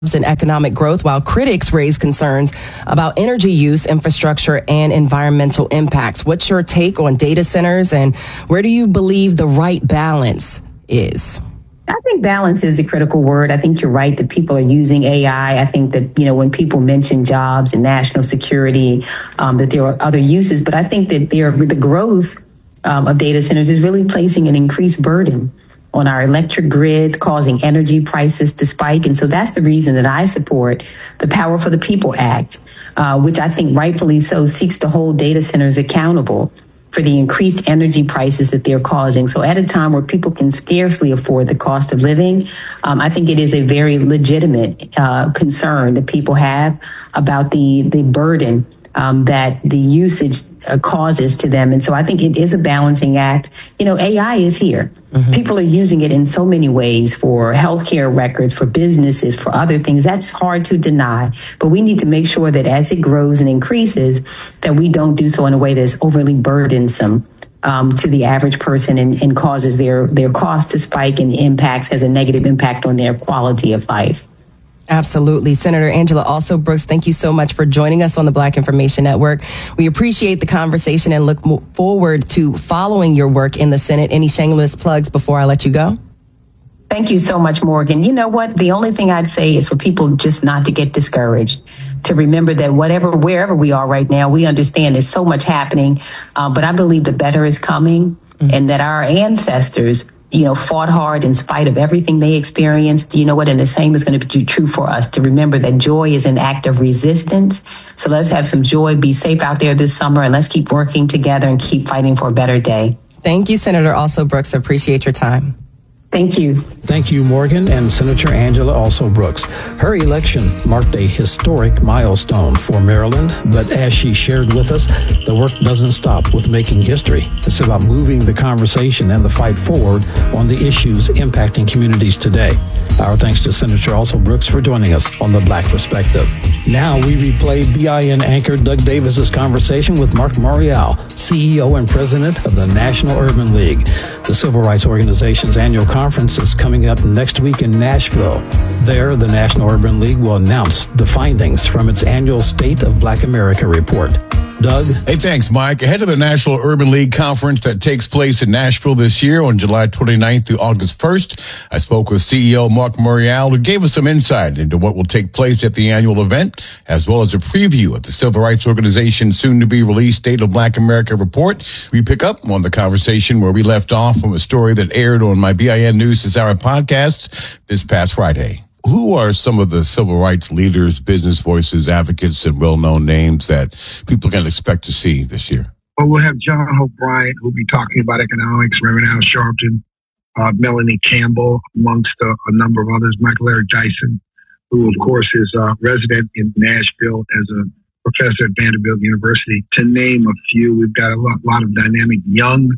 and economic growth, while critics raise concerns about energy use, infrastructure, and environmental impacts. What's your take on data centers, and where do you believe the right balance is? I think balance is the critical word. I think you're right that people are using AI. I think that, when people mention jobs and national security, that there are other uses. But I think that the growth of data centers is really placing an increased burden on our electric grids, causing energy prices to spike. And so that's the reason that I support the Power for the People Act, which I think rightfully so seeks to hold data centers accountable for the increased energy prices that they're causing. So at a time where people can scarcely afford the cost of living, I think it is a very legitimate concern that people have about the burden that the usage causes to them. And so I think it is a balancing act. AI is here. Mm-hmm. People are using it in so many ways for healthcare records, for businesses, for other things. That's hard to deny. But we need to make sure that as it grows and increases, that we don't do so in a way that's overly burdensome to the average person and causes their cost to spike and has a negative impact on their quality of life. Absolutely. Senator Angela Alsobrooks, thank you so much for joining us on the Black Information Network. We appreciate the conversation and look forward to following your work in the Senate. Any shameless plugs before I let you go? Thank you so much, Morgan. You know what? The only thing I'd say is for people just not to get discouraged, to remember that wherever we are right now, we understand there's so much happening, but I believe the better is coming, and that our ancestors fought hard in spite of everything they experienced. You know what? And the same is going to be true for us, to remember that joy is an act of resistance. So let's have some joy, be safe out there this summer, and let's keep working together and keep fighting for a better day. Thank you, Senator Alsobrooks. Appreciate your time. Thank you. Thank you, Morgan and Senator Angela Alsobrooks. Her election marked a historic milestone for Maryland, but as she shared with us, the work doesn't stop with making history. It's about moving the conversation and the fight forward on the issues impacting communities today. Our thanks to Senator Alsobrooks for joining us on The Black Perspective. Now we replay BIN anchor Doug Davis's conversation with Mark Morial, CEO and President of the National Urban League. The civil rights organization's annual conference is coming up next week in Nashville. There, the National Urban League will announce the findings from its annual State of Black America report. Doug? Hey, thanks, Mike. Ahead of the National Urban League Conference that takes place in Nashville this year on July 29th through August 1st, I spoke with CEO Mark Morial, who gave us some insight into what will take place at the annual event, as well as a preview of the civil rights organization's soon-to-be-released State of Black America report. We pick up on the conversation where we left off from a story that aired on my BIN News This Hour podcast this past Friday. Who are some of the civil rights leaders, business voices, advocates, and well-known names that people can expect to see this year? Well, we'll have John Hope Bryant, who'll be talking about economics, Reverend Al Sharpton, Melanie Campbell, amongst a number of others, Michael Eric Dyson, who, of course, is a resident in Nashville as a professor at Vanderbilt University, to name a few. We've got a lot of dynamic young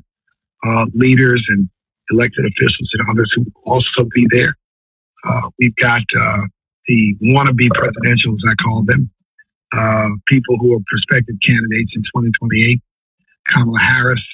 leaders and elected officials and others who will also be there. We've got the wannabe presidentials, I call them, people who are prospective candidates in 2028, Kamala Harris,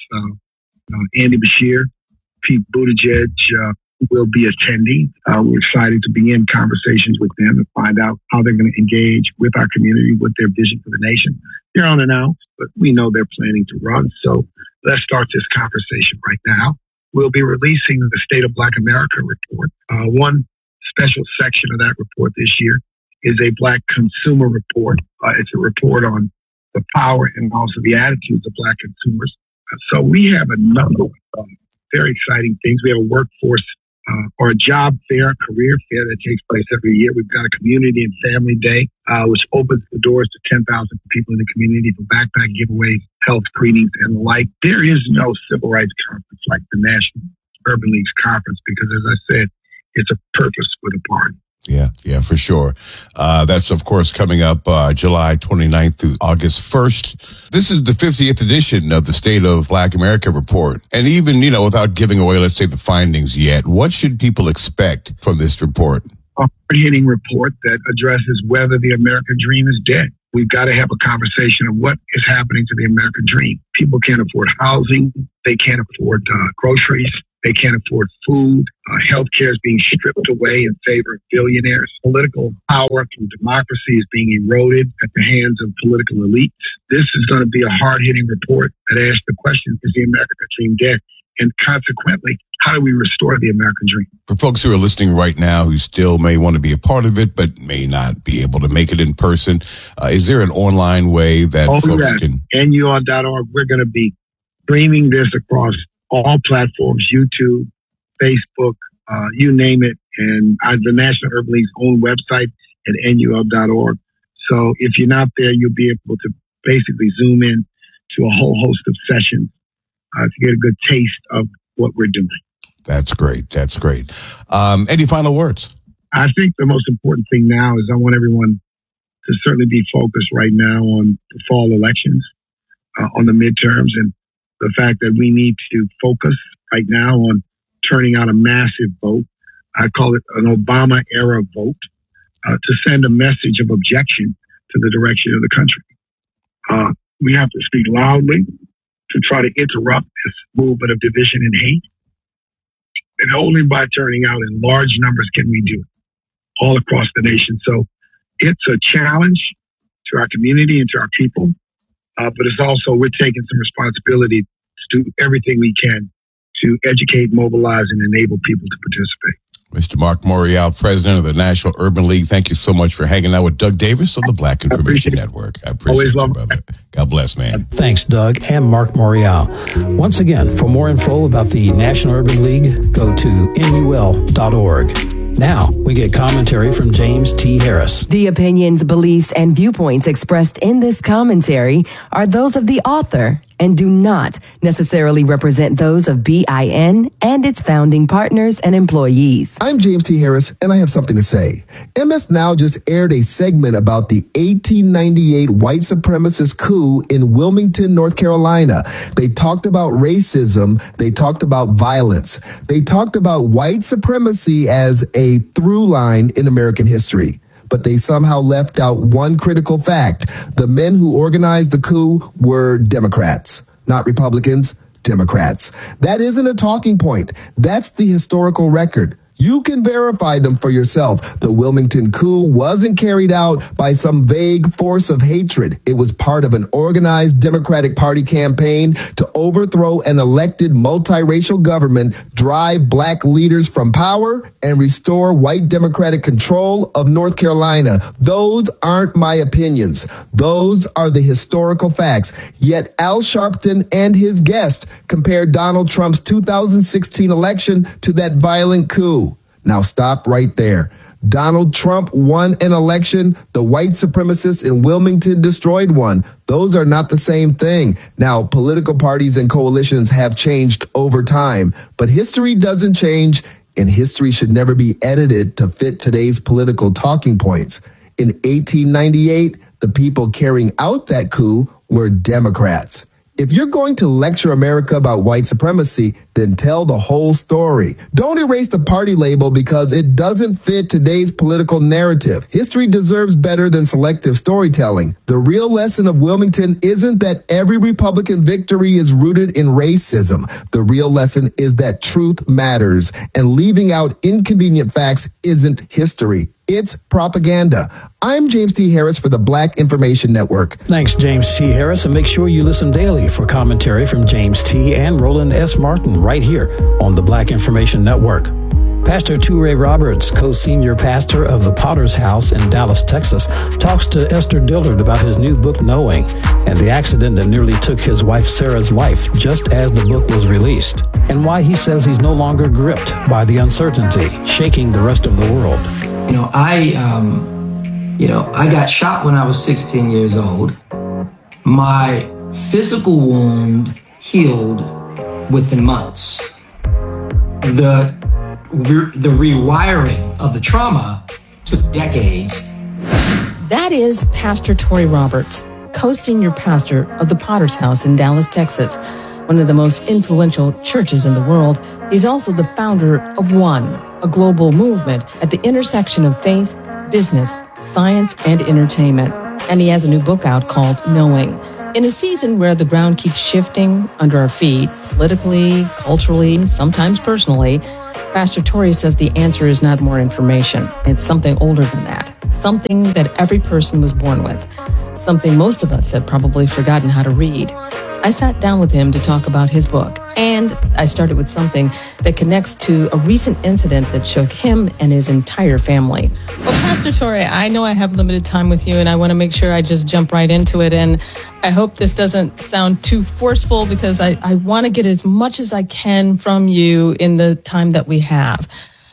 Andy Beshear, Pete Buttigieg will be attending. We're excited to begin conversations with them and find out how they're going to engage with our community, with their vision for the nation. They're unannounced, but we know they're planning to run. So let's start this conversation right now. We'll be releasing the State of Black America report. One special section of that report this year is a Black consumer report. It's a report on the power and also the attitudes of Black consumers. So we have a number of very exciting things. We have a workforce or a job fair, a career fair that takes place every year. We've got a community and family day, which opens the doors to 10,000 people in the community for backpack giveaways, health screenings, and the like. There is no civil rights conference like the National Urban League's conference because, as I said, it's a purpose with a party. Yeah, for sure. That's, of course, coming up July 29th through August 1st. This is the 50th edition of the State of Black America report. And even, without giving away, let's say, the findings yet, what should people expect from this report? A hard-hitting report that addresses whether the American dream is dead. We've got to have a conversation of what is happening to the American dream. People can't afford housing. They can't afford groceries. They can't afford food. Healthcare is being stripped away in favor of billionaires. Political power through democracy is being eroded at the hands of political elites. This is going to be a hard-hitting report that asks the question, is the American dream dead? And consequently, how do we restore the American dream? For folks who are listening right now who still may want to be a part of it, but may not be able to make it in person, is there an online way that folks can? NUR.org. We're going to be streaming this across all platforms, YouTube, Facebook, you name it, and the National Urban League's own website at NUR.org. So if you're not there, you'll be able to basically zoom in to a whole host of sessions to get a good taste of what we're doing. That's great. That's great. Any final words? I think the most important thing now is I want everyone to certainly be focused right now on the fall elections, on the midterms, and the fact that we need to focus right now on turning out a massive vote. I call it an Obama-era vote to send a message of objection to the direction of the country. We have to speak loudly to try to interrupt this movement of division and hate. And only by turning out in large numbers can we do it all across the nation. So it's a challenge to our community and to our people. But it's also, we're taking some responsibility to do everything we can to educate, mobilize, and enable people to participate. Mr. Mark Morial, president of the National Urban League, thank you so much for hanging out with Doug Davis of the Black Information Network. I appreciate you, brother. God bless, man. Thanks, Doug and Mark Morial. Once again, for more info about the National Urban League, go to NUL.org. Now, we get commentary from James T. Harris. The opinions, beliefs, and viewpoints expressed in this commentary are those of the author and do not necessarily represent those of BIN and its founding partners and employees. I'm James T. Harris, and I have something to say. MS Now just aired a segment about the 1898 white supremacist coup in Wilmington, North Carolina. They talked about racism. They talked about violence. They talked about white supremacy as a through line in American history. But they somehow left out one critical fact. The men who organized the coup were Democrats, not Republicans, Democrats. That isn't a talking point. That's the historical record. You can verify them for yourself. The Wilmington coup wasn't carried out by some vague force of hatred. It was part of an organized Democratic Party campaign to overthrow an elected multiracial government, drive black leaders from power, and restore white Democratic control of North Carolina. Those aren't my opinions. Those are the historical facts. Yet Al Sharpton and his guest compared Donald Trump's 2016 election to that violent coup. Now stop right there. Donald Trump won an election. The white supremacists in Wilmington destroyed one. Those are not the same thing. Now, political parties and coalitions have changed over time, but history doesn't change, and history should never be edited to fit today's political talking points. In 1898, the people carrying out that coup were Democrats. If you're going to lecture America about white supremacy, then tell the whole story. Don't erase the party label because it doesn't fit today's political narrative. History deserves better than selective storytelling. The real lesson of Wilmington isn't that every Republican victory is rooted in racism. The real lesson is that truth matters, and leaving out inconvenient facts isn't history. It's propaganda. I'm James T. Harris for the Black Information Network. Thanks, James T. Harris, and make sure you listen daily for commentary from James T. and Roland S. Martin right here on the Black Information Network. Pastor Toure Roberts, co-senior pastor of the Potter's House in Dallas, Texas, talks to Esther Dillard about his new book, Knowing, and the accident that nearly took his wife Sarah's life just as the book was released, and why he says he's no longer gripped by the uncertainty shaking the rest of the world. I got shot when I was 16 years old. My physical wound healed within months. The rewiring of the trauma took decades. That is Pastor Toure Roberts, co-senior pastor of the Potter's House in Dallas, Texas, one of the most influential churches in the world. He's also the founder of One, a global movement at the intersection of faith, business, science, and entertainment. And he has a new book out called Knowing. In a season where the ground keeps shifting under our feet, politically, culturally, and sometimes personally, Pastor Torrey says the answer is not more information. It's something older than that. Something that every person was born with. Something most of us have probably forgotten how to read. I sat down with him to talk about his book, and I started with something that connects to a recent incident that shook him and his entire family. Well, Pastor Torrey, I know I have limited time with you, and I want to make sure I just jump right into it, and I hope this doesn't sound too forceful because I want to get as much as I can from you in the time that we have.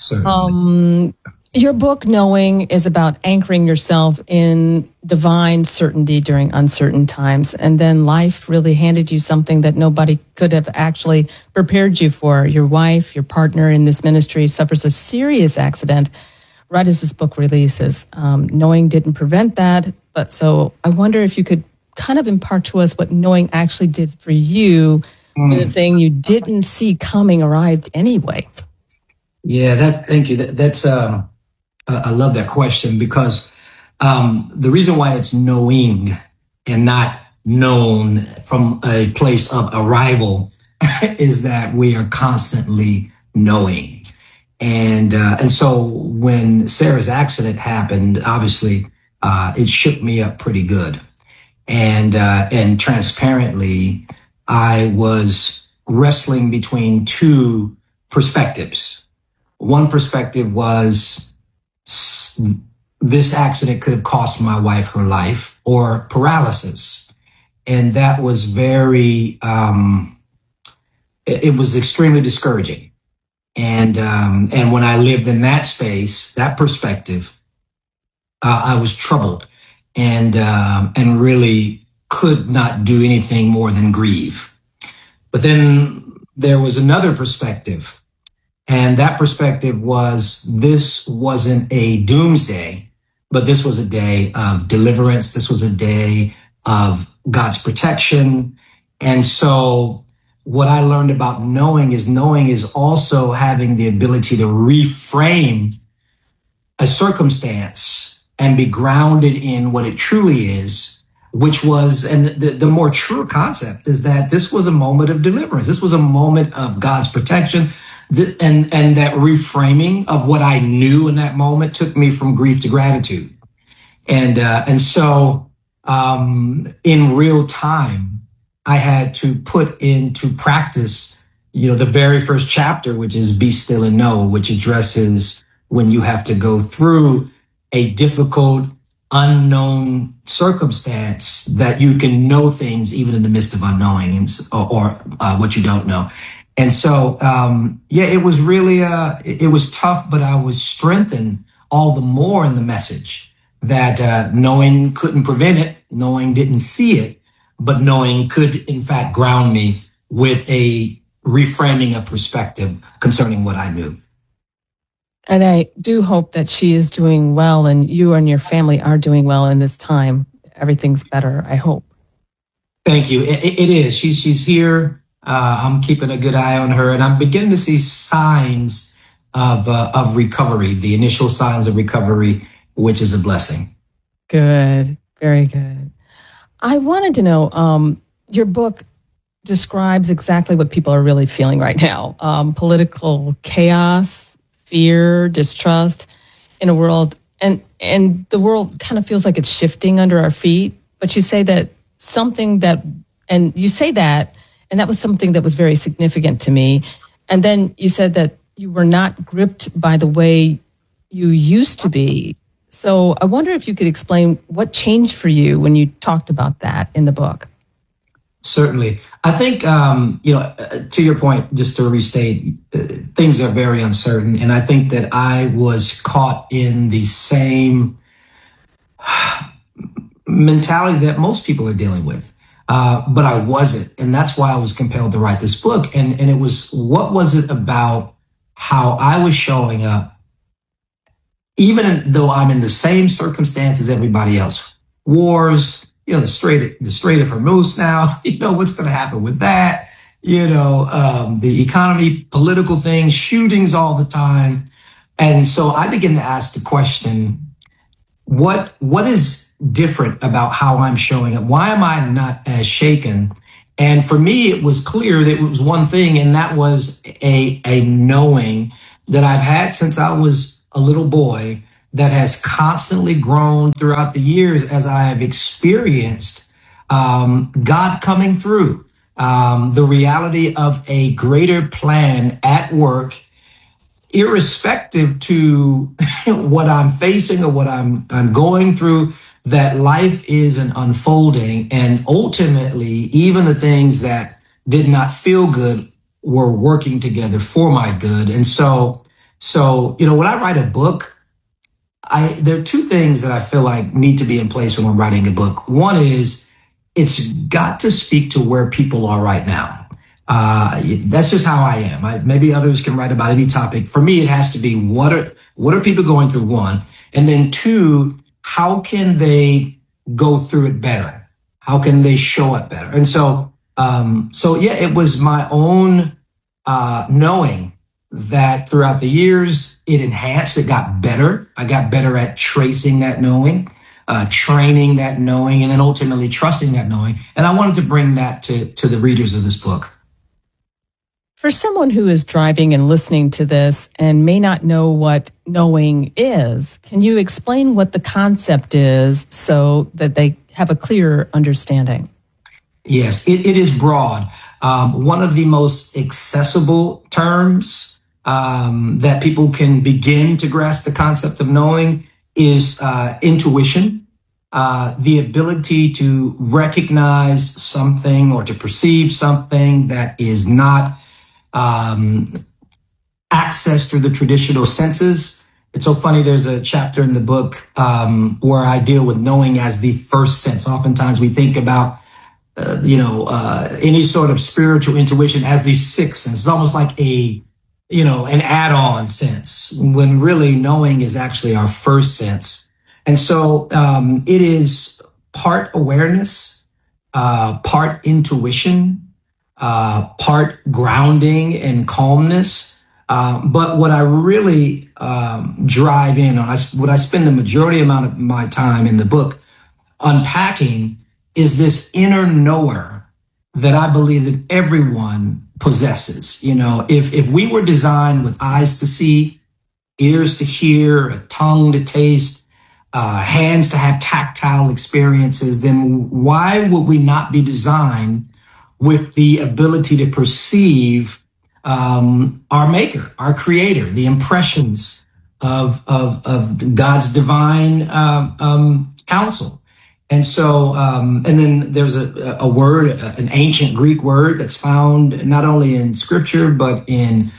Your book, Knowing, is about anchoring yourself in divine certainty during uncertain times. And then life really handed you something that nobody could have actually prepared you for. Your wife, your partner in this ministry, suffers a serious accident right as this book releases. Knowing didn't prevent that. But so I wonder if you could kind of impart to us what Knowing actually did for you when the thing you didn't see coming arrived anyway. Yeah, thank you. That's I love that question because the reason why it's knowing and not known from a place of arrival is that we are constantly knowing. And so when Sarah's accident happened, obviously it shook me up pretty good. And transparently, I was wrestling between two perspectives. One perspective was this accident could have cost my wife her life or paralysis. And that was very, it was extremely discouraging. And when I lived in that space, that perspective, I was troubled and really could not do anything more than grieve. But then there was another perspective. And that perspective was this wasn't a doomsday, but this was a day of deliverance. This was a day of God's protection. And so what I learned about knowing is also having the ability to reframe a circumstance and be grounded in what it truly is, which was, and the more true concept is that this was a moment of deliverance. This was a moment of God's protection. And that reframing of what I knew in that moment took me from grief to gratitude. And so in real time, I had to put into practice, the very first chapter, which is Be Still and Know, which addresses when you have to go through a difficult, unknown circumstance that you can know things even in the midst of unknowing or what you don't know. And so, it was really, it was tough, but I was strengthened all the more in the message that knowing couldn't prevent it, knowing didn't see it, but knowing could, in fact, ground me with a reframing of perspective concerning what I knew. And I do hope that she is doing well and you and your family are doing well in this time. Everything's better, I hope. Thank you. It is. She's here. I'm keeping a good eye on her, and I'm beginning to see signs of recovery, the initial signs of recovery, which is a blessing. Good. Very good. I wanted to know, your book describes exactly what people are really feeling right now. Political chaos, fear, distrust in a world, and the world kind of feels like it's shifting under our feet. But you say that and that was something that was very significant to me. And then you said that you were not gripped by the way you used to be. So I wonder if you could explain what changed for you when you talked about that in the book. Certainly. I think, to your point, just to restate, things are very uncertain. And I think that I was caught in the same mentality that most people are dealing with. But I wasn't. And that's why I was compelled to write this book. And it was, what was it about how I was showing up, even though I'm in the same circumstance as everybody else? Wars, the Strait of Hormuz now, what's going to happen with that? The economy, political things, shootings all the time. And so I began to ask the question, what is different about how I'm showing up? Why am I not as shaken? And for me, it was clear that it was one thing, and that was a knowing that I've had since I was a little boy that has constantly grown throughout the years as I have experienced God coming through, the reality of a greater plan at work, irrespective to what I'm facing or what I'm going through, that life is an unfolding, and ultimately, even the things that did not feel good were working together for my good. And so, when I write a book, there are two things that I feel like need to be in place when I'm writing a book. One is it's got to speak to where people are right now. That's just how I am. Maybe others can write about any topic. For me, it has to be what are people going through, one, and then two, how can they go through it better? How can they show up better? And so it was my own knowing that throughout the years, it enhanced, it got better. I got better at tracing that knowing, training that knowing, and then ultimately trusting that knowing. And I wanted to bring that to the readers of this book. For someone who is driving and listening to this and may not know what knowing is, can you explain what the concept is so that they have a clearer understanding? Yes, it is broad. One of the most accessible terms that people can begin to grasp the concept of knowing is intuition, the ability to recognize something or to perceive something that is not access through the traditional senses. It's so funny. There's a chapter in the book where I deal with knowing as the first sense. Oftentimes we think about, any sort of spiritual intuition as the sixth sense. It's almost like an add-on sense, when really knowing is actually our first sense. And so it is part awareness, part intuition, part grounding and calmness. But what I really drive in on, what I spend the majority amount of my time in the book unpacking, is this inner knower that I believe that everyone possesses. If we were designed with eyes to see, ears to hear, a tongue to taste, hands to have tactile experiences, then why would we not be designed with the ability to perceive our maker, our creator, the impressions of God's divine counsel? And so, and then there's a word, an ancient Greek word that's found not only in scripture, but in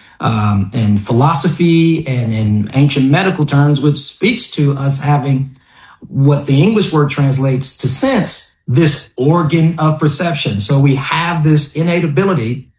philosophy and in ancient medical terms, which speaks to us having what the English word translates to sense, this organ of perception. So we have this innate ability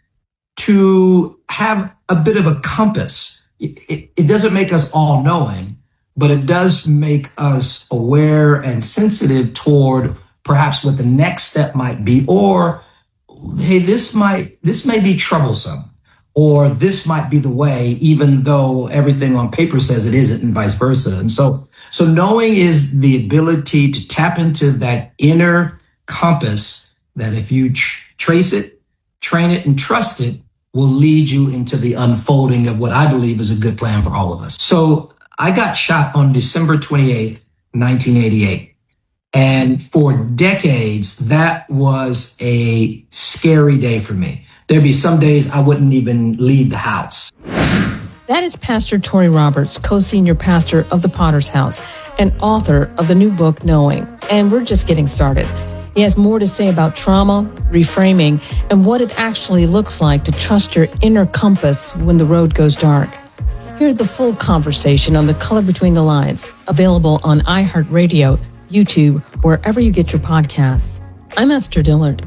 to have a bit of a compass. It doesn't make us all knowing, but it does make us aware and sensitive toward perhaps what the next step might be, or, hey, this may be troublesome, or this might be the way, even though everything on paper says it isn't, and vice versa. And so knowing is the ability to tap into that inner compass that if you trace it, train it, and trust it, will lead you into the unfolding of what I believe is a good plan for all of us. So I got shot on December 28th, 1988. And for decades, that was a scary day for me. There'd be some days I wouldn't even leave the house. That is Pastor Tory Roberts, co-senior pastor of the Potter's House and author of the new book, Knowing. And we're just getting started. He has more to say about trauma, reframing, and what it actually looks like to trust your inner compass when the road goes dark. Hear the full conversation on The Color Between the Lines, available on iHeartRadio, YouTube, wherever you get your podcasts. I'm Esther Dillard.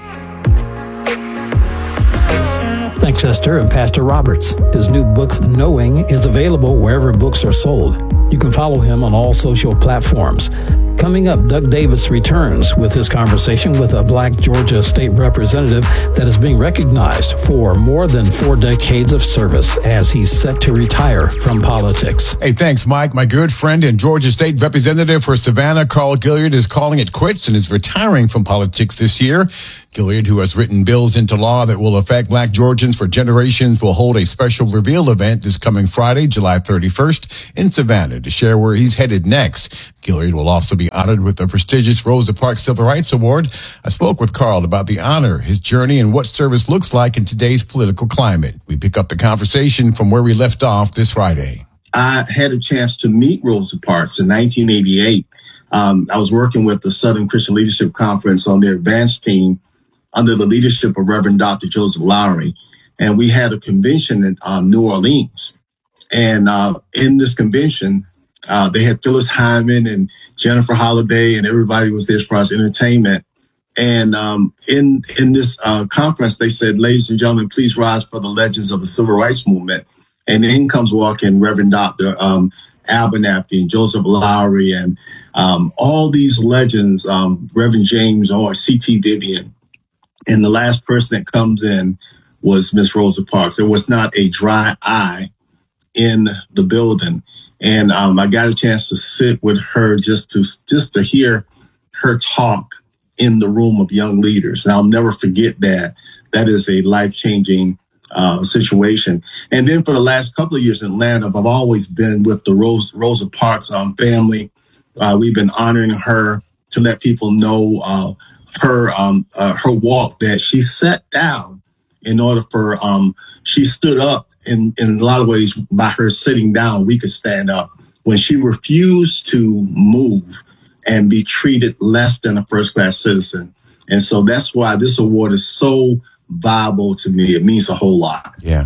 Thanks, Esther and Pastor Roberts. His new book, Knowing, is available wherever books are sold. You can follow him on all social platforms. Coming up, Doug Davis returns with his conversation with a Black Georgia state representative that is being recognized for more than 4 decades of service as he's set to retire from politics. Hey, thanks, Mike. My good friend and Georgia State Representative for Savannah, Carl Gilliard, is calling it quits and is retiring from politics this year. Gilliard, who has written bills into law that will affect Black Georgians for generations, will hold a special reveal event this coming Friday, July 31st, in Savannah to share where he's headed next. Gilliard will also be honored with the prestigious Rosa Parks Civil Rights Award. I spoke with Carl about the honor, his journey, and what service looks like in today's political climate. We pick up the conversation from where we left off this Friday. I had a chance to meet Rosa Parks in 1988. I was working with the Southern Christian Leadership Conference on their advanced team under the leadership of Reverend Dr. Joseph Lowry. And we had a convention in New Orleans. And in this convention, they had Phyllis Hyman and Jennifer Holliday, and everybody was there for us entertainment. And in this conference, they said, ladies and gentlemen, please rise for the legends of the civil rights movement. And in comes walking Reverend Dr. Abernathy and Joseph Lowry and all these legends, Reverend James or C.T. Vivian. And the last person that comes in was Miss Rosa Parks. There was not a dry eye in the building. And I got a chance to sit with her just to hear her talk in the room of young leaders. And I'll never forget that. That is a life-changing situation. And then for the last couple of years in Atlanta, I've always been with the Rosa Parks family. We've been honoring her to let people know her walk, that she sat down in order for she stood up in a lot of ways. By her sitting down, we could stand up. When she refused to move and be treated less than a first-class citizen. And so that's why this award is so viable to me. It means a whole lot. Yeah.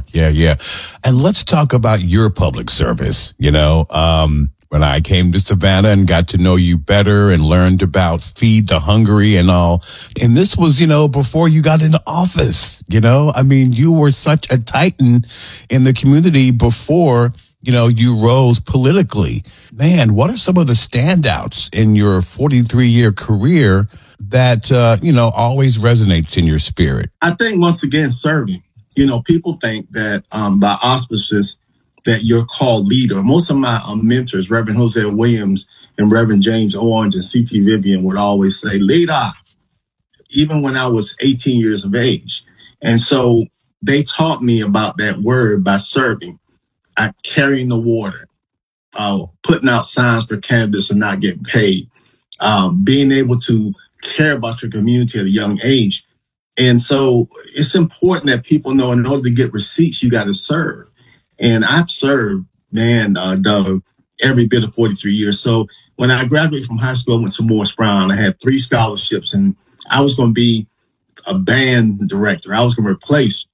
And let's talk about your public service. You know, when I came to Savannah and got to know you better and learned about Feed the Hungry and all. And this was, before you got into office, I mean, you were such a titan in the community before, you rose politically. Man, what are some of the standouts in your 43-year career that, always resonates in your spirit? I think, once again, serving. People think that by auspices, that you're called leader. Most of my mentors, Reverend Hosea Williams and Reverend James Orange and C.T. Vivian, would always say, leader, even when I was 18 years of age. And so they taught me about that word by serving, carrying the water, putting out signs for candidates and not getting paid, being able to care about your community at a young age. And so it's important that people know in order to get receipts, you got to serve. And I've served, Doug, every bit of 43 years. So when I graduated from high school, I went to Morris Brown. I had 3 scholarships, and I was going to be a band director. I was going to replace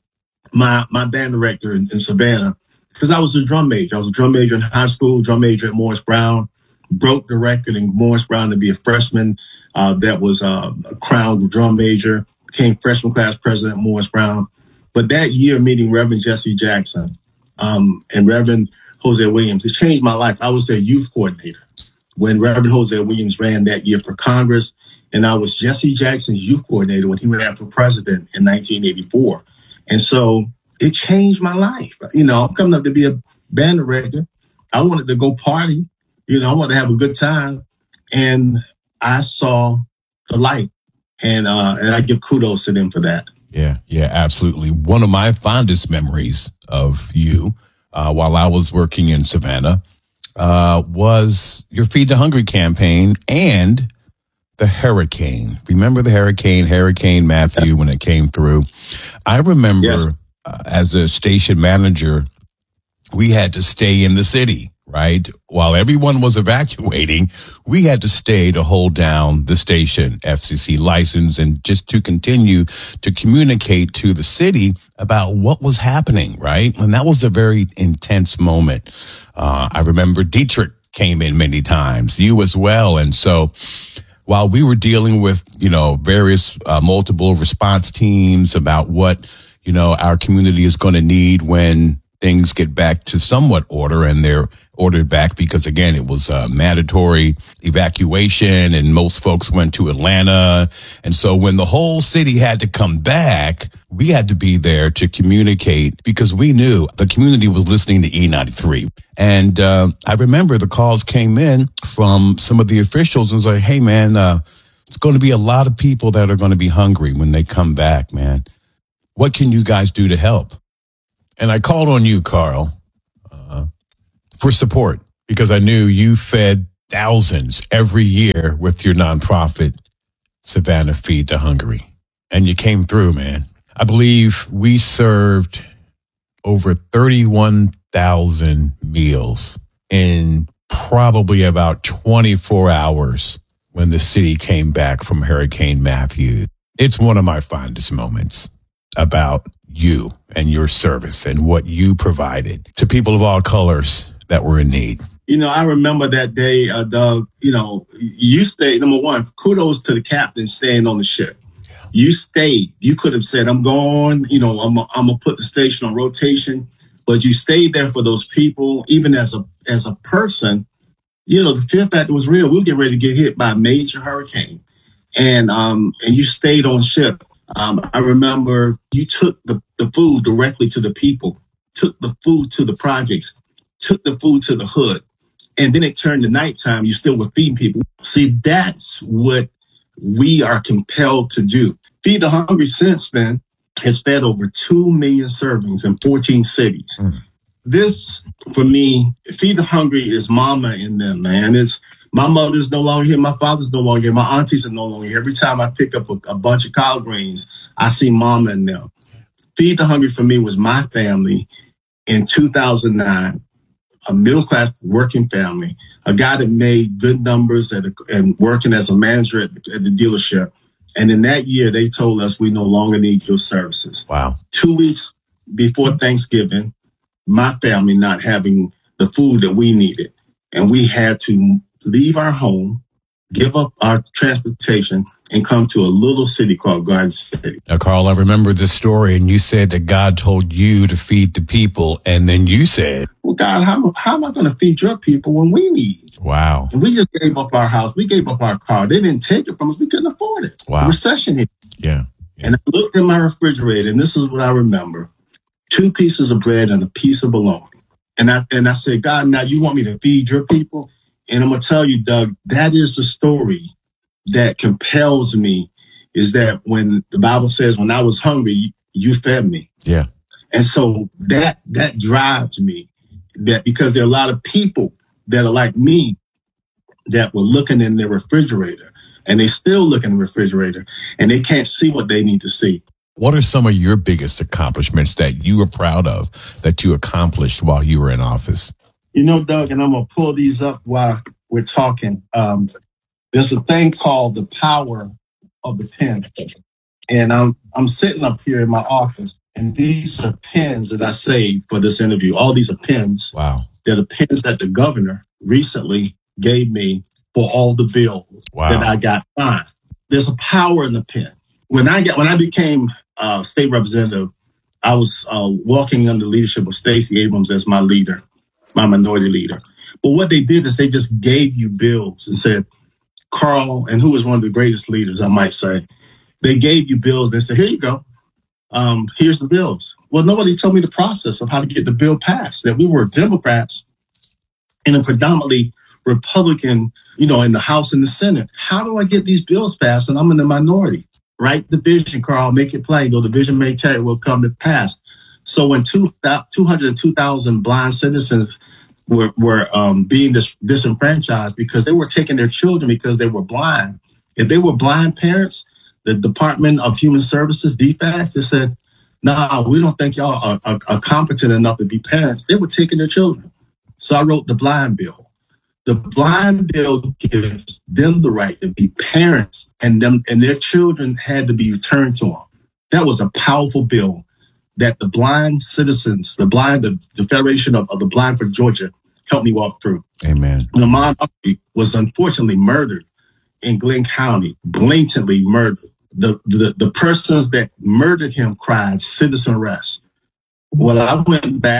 my band director in Savannah because I was a drum major. I was a drum major in high school, drum major at Morris Brown, broke the record in Morris Brown to be a freshman that was a crowned drum major, became freshman class president at Morris Brown. But that year, meeting Reverend Jesse Jackson, and Reverend Hosea Williams, it changed my life. I was their youth coordinator when Reverend Hosea Williams ran that year for Congress, and I was Jesse Jackson's youth coordinator when he ran for president in 1984. And so it changed my life. I'm coming up to be a band director. I wanted to go party. I wanted to have a good time. And I saw the light, and I give kudos to them for that. Yeah, absolutely. One of my fondest memories of you while I was working in Savannah was your Feed the Hungry campaign and the hurricane. Remember the Hurricane Matthew, when it came through? I remember as a station manager, we had to stay in the city, right? While everyone was evacuating, we had to stay to hold down the station, FCC license, and just to continue to communicate to the city about what was happening, right? And that was a very intense moment. I remember Dietrich came in many times, you as well. And so while we were dealing with, various multiple response teams about what, our community is going to need when things get back to somewhat order, and they're ordered back because, again, it was a mandatory evacuation and most folks went to Atlanta. And so when the whole city had to come back, we had to be there to communicate because we knew the community was listening to E93. And I remember the calls came in from some of the officials and was like, hey, man, it's going to be a lot of people that are going to be hungry when they come back, man. What can you guys do to help? And I called on you, Carl, for support because I knew you fed thousands every year with your nonprofit, Savannah Feed the Hungry. And you came through, man. I believe we served over 31,000 meals in probably about 24 hours when the city came back from Hurricane Matthew. It's one of my fondest moments about you and your service and what you provided to people of all colors that were in need. You know, I remember that day, Doug, you know, you stayed, number one, kudos to the captain staying on the ship. You stayed. You could have said, I'm going, you know, I'm going to put the station on rotation, but you stayed there for those people. Even as a person, you know, the fear factor was real. We were getting ready to get hit by a major hurricane. And you stayed on ship. I remember you took the food directly to the people, took the food to the projects, took the food to the hood, and then it turned to nighttime. You still were feeding people. See, that's what we are compelled to do. Feed the Hungry since then has fed over 2 million servings in 14 cities. This, for me, Feed the Hungry is mama in them, man. It's my mother's no longer here. My father's no longer here. My aunties are no longer here. Every time I pick up a bunch of collard greens, I see mama in them. Feed the Hungry for me was my family in 2009, a middle-class working family, a guy that made good numbers and working as a manager at the dealership. And in that year, they told us we no longer need your services. Wow. 2 weeks before Thanksgiving, my family not having the food that we needed. And we had to leave our home, give up our transportation, and come to a little city called Garden City. Now, Carl, I remember this story, and you said that God told you to feed the people, and then you said, well, God, how am I going to feed your people when we need? Wow. And we just gave up our house. We gave up our car. They didn't take it from us. We couldn't afford it. Wow. The recession hit. Yeah. And I looked in my refrigerator, and this is what I remember. 2 pieces of bread and a piece of bologna. And I said, God, now you want me to feed your people? And I'm going to tell you, Doug, that is the story that compels me, is that when the Bible says, when I was hungry, you fed me. Yeah. And so that drives me, that because there are a lot of people that are like me that were looking in their refrigerator, and they still look in the refrigerator, and they can't see what they need to see. What are some of your biggest accomplishments that you were proud of that you accomplished while you were in office? You know, Doug, and I'm going to pull these up while we're talking. There's a thing called the power of the pen. And I'm sitting up here in my office, and these are pens that I saved for this interview. All these are pens. Wow. They're the pens that the governor recently gave me for all the bills that I got signed. There's a power in the pen. When I became state representative, I was walking under the leadership of Stacey Abrams as my leader, my minority leader. But what they did is they just gave you bills and said, Carl, and who was one of the greatest leaders, I might say, they gave you bills. They said, here you go. Here's the bills. Well, nobody told me the process of how to get the bill passed, that we were Democrats in a predominantly Republican, in the House and the Senate. How do I get these bills passed? And I'm in the minority. Write the vision, Carl, make it plain. Though the vision may tarry, will come to pass. So when 202,000 blind citizens were being disenfranchised because they were taking their children because they were blind. If they were blind parents, the Department of Human Services, DFACS, they said, no, we don't think y'all are competent enough to be parents. They were taking their children. So I wrote the blind bill. The blind bill gives them the right to be parents, and their children had to be returned to them. That was a powerful bill that the blind citizens, the Federation of the Blind for Georgia helped me walk through. Amen. Ahmaud Arbery was unfortunately murdered in Glenn County, blatantly murdered. The persons that murdered him cried citizen arrest. Well, I went back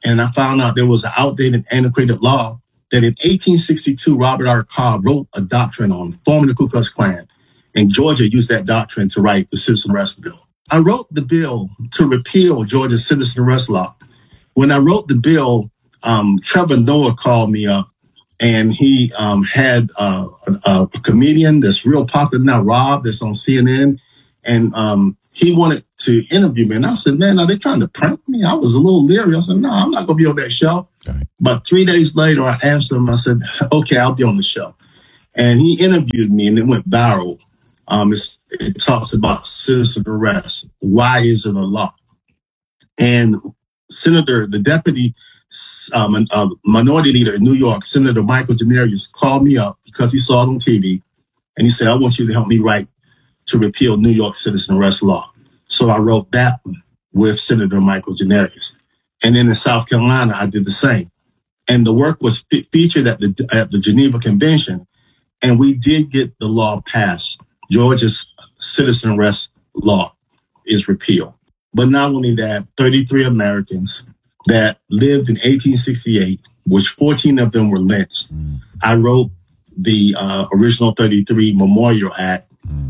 and I found out there was an outdated, antiquated law that in 1862, Robert R. Cobb wrote a doctrine on forming the Ku Klux Klan, and Georgia used that doctrine to write the Citizen Arrest Bill. I wrote the bill to repeal Georgia's citizen arrest law. When I wrote the bill, Trevor Noah called me up, and he had a comedian that's real popular now, Rob, that's on CNN, and he wanted to interview me. And I said, man, are they trying to prank me? I was a little leery. I said, no, I'm not going to be on that show. Right. But 3 days later, I answered him. I said, okay, I'll be on the show. And he interviewed me, and it went viral. It talks about citizen arrest. Why is it a law? And the deputy minority leader in New York, Senator Michael Janarius, called me up because he saw it on TV. And he said, I want you to help me write to repeal New York citizen arrest law. So I wrote that one with Senator Michael Janarius. And then in South Carolina, I did the same. And the work was featured at the Geneva Convention. And we did get the law passed. Georgia's citizen arrest law is repealed. But not only that, 33 Americans that lived in 1868, which 14 of them were lynched. I wrote the original 33 Memorial Act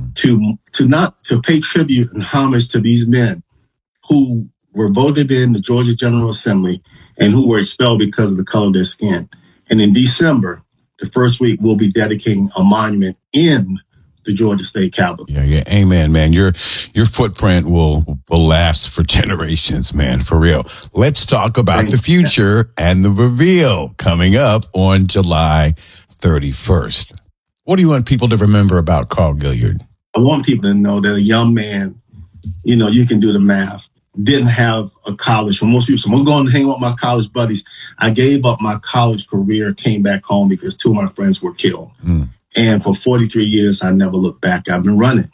to pay tribute and homage to these men who were voted in the Georgia General Assembly and who were expelled because of the color of their skin. And in December, the first week, we'll be dedicating a monument in the Georgia State Capitol. Yeah. Amen, man. Your footprint will last for generations, man, for real. Let's talk about the future and the reveal coming up on July 31st. What do you want people to remember about Carl Gilliard? I want people to know that a young man, you can do the math, didn't have a college. For most people, so I'm going to hang out with my college buddies. I gave up my college career, came back home because 2 of my friends were killed. And for 43 years, I never looked back. I've been running.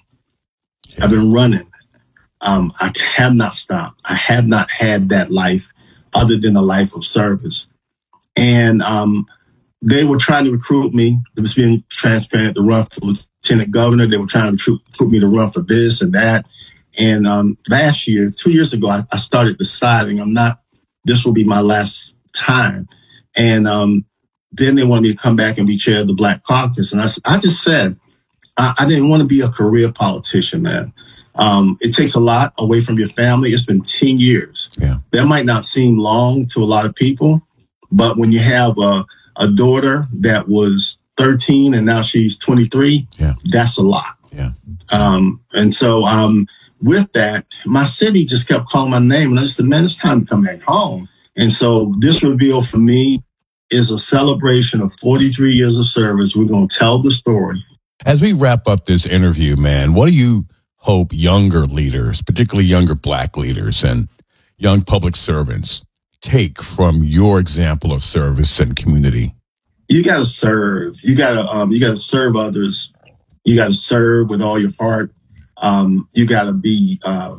I have not stopped. I have not had that life other than a life of service. And they were trying to recruit me. It was being transparent to run for lieutenant governor. They were trying to recruit me to run for this and that. And last year, 2 years ago, I started deciding this will be my last time. And then they wanted me to come back and be chair of the Black Caucus. And I just said, I didn't want to be a career politician, man. It takes a lot away from your family. It's been 10 years. Yeah. That might not seem long to a lot of people, but when you have a daughter that was 13 and now she's 23, that's a lot. Yeah. And so with that, my city just kept calling my name. And I just said, man, it's time to come back home. And so this reveal for me is a celebration of 43 years of service. We're going to tell the story. As we wrap up this interview, man, what do you hope younger leaders, particularly younger Black leaders and young public servants, take from your example of service and community? You got to serve. You got to serve others. You got to serve with all your heart. You got to be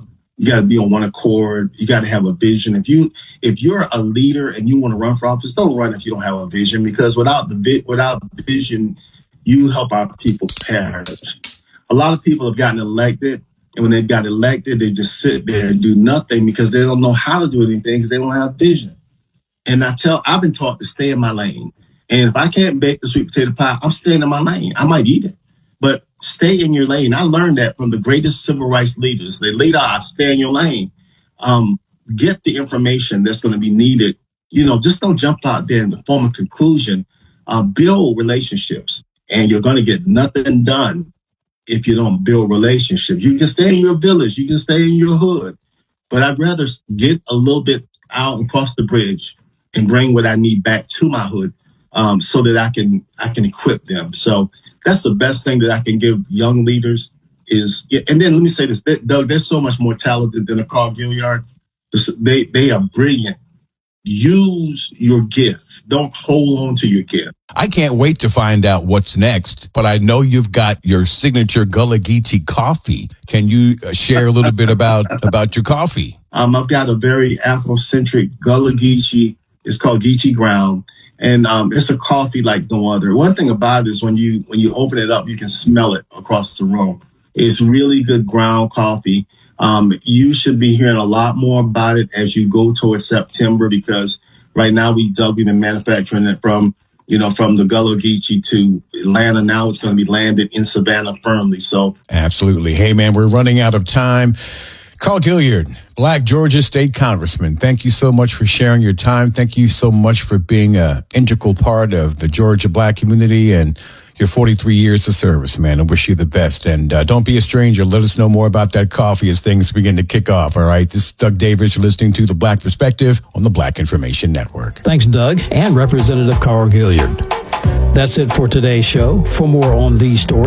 on one accord. You got to have a vision. If you're a leader and you want to run for office, don't run if you don't have a vision, because without the vision, you help our people perish. A lot of people have gotten elected, and when they got elected, they just sit there and do nothing because they don't know how to do anything because they don't have vision. And I've been taught to stay in my lane. And if I can't bake the sweet potato pie, I'm staying in my lane. I might eat it, but stay in your lane. I learned that from the greatest civil rights leaders. They laid out, stay in your lane. Get the information that's going to be needed. Just don't jump out there and form a conclusion. Build relationships, and you're going to get nothing done if you don't build relationships. You can stay in your village. You can stay in your hood. But I'd rather get a little bit out and cross the bridge and bring what I need back to my hood so that I can equip them. So that's the best thing that I can give young leaders is, and then let me say this, Doug, they're so much more talented than a Carl Gilliard. They are brilliant. Use your gift. Don't hold on to your gift. I can't wait to find out what's next, but I know you've got your signature Gullah Geechee coffee. Can you share a little bit about your coffee? I've got a very Afrocentric Gullah Geechee. It's called Geechee Ground. And it's a coffee like no other. One thing about it is when you open it up, you can smell it across the room. It's really good ground coffee. You should be hearing a lot more about it as you go towards September, because Right now, we've been manufacturing it from the Gullah Geechee to Atlanta. Now it's going to be landed in Savannah firmly. So absolutely. Hey, man, we're running out of time. Carl Gilliard, Black Georgia State Congressman, thank you so much for sharing your time. Thank you so much for being an integral part of the Georgia Black community and your 43 years of service, man. I wish you the best. And don't be a stranger. Let us know more about that coffee as things begin to kick off, all right? This is Doug Davis. You're listening to The Black Perspective on the Black Information Network. Thanks, Doug, and Representative Carl Gilliard. That's it for today's show. For more on these stories,